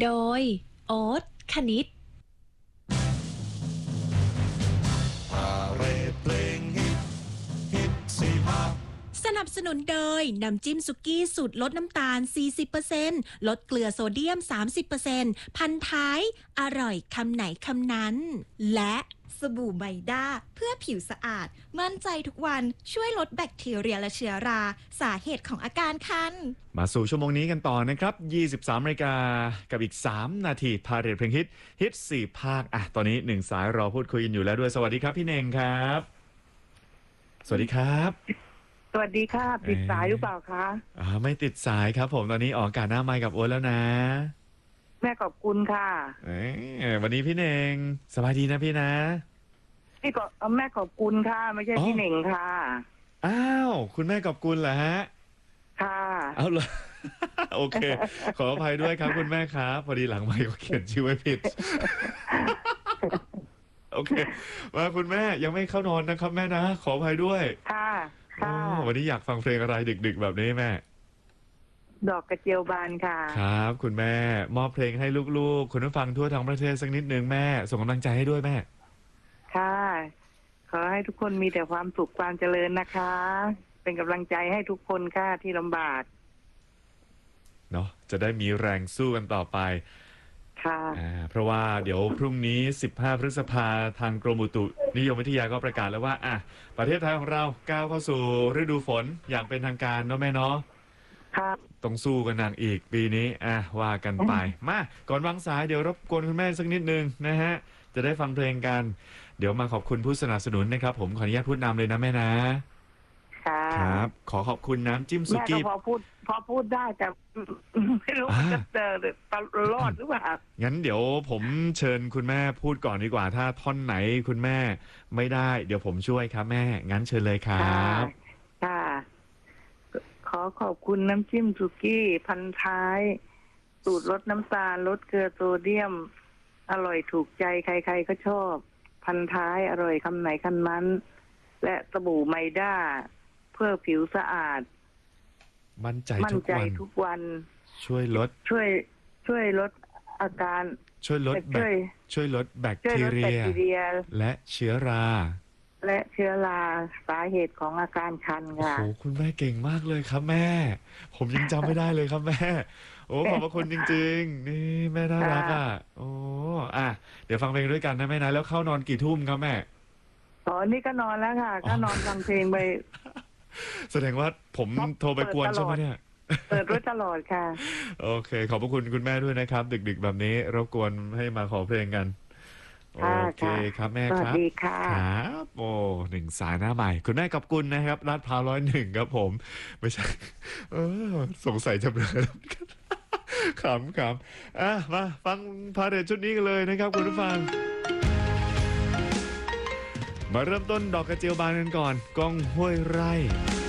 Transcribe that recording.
โดยโอ๊ตคณิตสนับสนุนโดยน้ำจิ้มสุกี้สูตรลดน้ำตาล 40% ลดเกลือโซเดียม 30% พันท้ายอร่อยคำไหนคำนั้นและสบู่ไมด้าเพื่อผิวสะอาดมั่นใจทุกวันช่วยลดแบคทีเรียและเชื้อราสาเหตุของอาการคันมาสู่ชั่วโมงนี้กันต่อนะครับ 23 นาฬิกากับอีก3นาทีพาเรทเพลงฮิต4ภาคตอนนี้1สายรอพูดคุยกันอยู่แล้วด้วยสวัสดีครับพี่เน่งครับสวัสดีครับสวัสดีค่ะติดสายหรือเปล่าคะไม่ติดสายครับผมตอนนี้ออกอากาศหน้าไมค์กับโอ๊ตแล้วนะแม่ขอบคุณค่ะวันนี้พี่เน่งสบายดีนะพี่นะพี่ก็แม่ขอบคุณค่ะไม่ใช่พี่เน่งค่ะอ้าวคุณแม่ขอบคุณเหรอฮะค่ะเอาเลยโอเคขออภัยด้วยครับคุณแม่ครับพอดีหลังไมค์เขาเขียนชื่อไว้ผิดโอเคว่าคุณแม่ยังไม่เข้านอนนะครับแม่นะขออภัยด้วยค่ะวันนี้อยากฟังเพลงอะไรดึกๆแบบนี้แม่ดอกกระเจียวบานค่ะครับคุณแม่มอบเพลงให้ลูกๆคุณผู้ฟังทั่วทั้งประเทศสักนิดนึงแม่ส่งกำลังใจให้ด้วยแม่ค่ะขอให้ทุกคนมีแต่ความสุขความเจริญนะคะเป็นกำลังใจให้ทุกคนค่ะที่ลำบากเนาะจะได้มีแรงสู้กันต่อไปค่ะเพราะว่าเดี๋ยวพรุ่งนี้15 พฤษภาทางกรมอุตุนิยมวิทยาก็ประกาศแล้วว่าประเทศไทยของเราก้าวเข้าสู่ฤดูฝนอย่างเป็นทางการเนาะแม่เนาะครับต้องสู้กันหนักอีกปีนี้ว่ากันไปมาก่อนวางสายเดี๋ยวรบกวนคุณแม่สักนิดนึงนะฮะจะได้ฟังเพลงกันเดี๋ยวมาขอบคุณผู้สนับสนุนนะครับผมขออนุญาตพูดนำเลยนะแม่นะครับขอขอบคุณน้ำจิ้มสุกี้พอพูดได้แต่ไม่รู้จะเจอรอดหรือเปล่างั้นเดี๋ยวผมเชิญคุณแม่พูดก่อนดีกว่าถ้าท่อนไหนคุณแม่ไม่ได้เดี๋ยวผมช่วยครับแม่งั้นเชิญเลยครับค่ะขอขอบคุณน้ำจิ้มสุกี้พันท้ายสูตรลดน้ำตาลลดเกลือโซเดียมอร่อยถูกใจใครๆก็ชอบพันท้ายอร่อยคำไหนคำนั้นและสบู่ไมด้าเพื่อผิวสะอาดมั่นใจทุกวันช่วยลดอาการช่วยลดแบคทีเรียและเชื้อราสาเหตุของอาการคันค่ะโอ้คุณแม่เก่งมากเลยครับแม่ผมยังจำไม่ได้เลยครับแม่โอ้ขอบคุณจริงๆนี่แม่น่ารักโอ้เดี๋ยวฟังเพลงด้วยกันนะแม่นะแล้วเข้านอนกี่ทุ่มครับแม่นี่ก็นอนแล้วค่ะก็นอนฟังเพลงไปแสดงว่าผมโทรไปกวนใช่ไหมเนี่ยเปิดรู้ตลอดค่ะโอเคขอบพระคุณคุณแม่ด้วยนะครับดึกๆแบบนี้รบกวนให้มาขอเพลงกันโอเคครับแม่ครับสวัสดีค่ะครับโอ้1 สายหน้าใหม่คุณแม่ขอบคุณนะครับลาดพร้าว101ครับผมไม่ใช่สงสัยจะเบลอขำมาฟังพาเรทชุดนี้กันเลยนะครับคุณผู้ฟังมาเริ่มต้นดอกกระเจียวบานกันก่อนก้องห้วยไร่